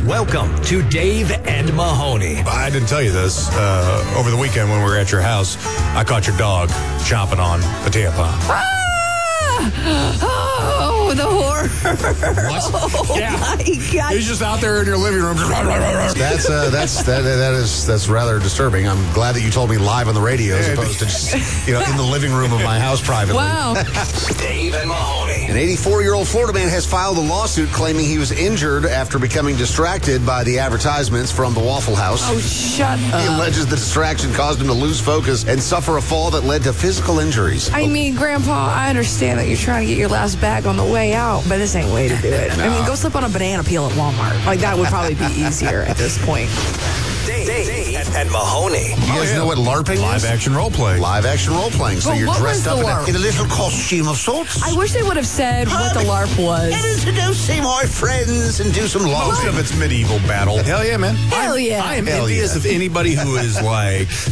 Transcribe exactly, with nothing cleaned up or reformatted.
Welcome to Dave and Mahoney. I didn't tell you this. Uh, over the weekend when we were at your house, I caught your dog chomping on a tampon. Ah! Oh, the horror. What? Oh, Yeah. my God. He's just out there in your living room. That's uh, that's that that is that's rather disturbing. I'm glad that you told me live on the radio as opposed to just, you know, in the living room of my house privately. Wow. Dave and Mahoney. An eighty-four-year-old Florida man has filed a lawsuit claiming he was injured after becoming distracted by the advertisements from the Waffle House. Oh, shut He up. alleges the distraction caused him to lose focus and suffer a fall that led to physical injuries. I mean, Grandpa, I understand that you're trying to get your last bag on the way out, but this ain't way to do it. I mean, go slip on a banana peel at Walmart. Like, that would probably be easier at this point. Dave, Dave and, and Mahoney. You guys know what LARPing Live is? action role play. Live action role playing. So Well, you're what dressed was up the in a, LARP? in a little costume of sorts. I wish they would have said what the LARP was. And to go see my friends and do some Most LARPing. of it's medieval battle. Hell yeah, man. Hell I'm- yeah. I am Hell envious yeah. of anybody who is like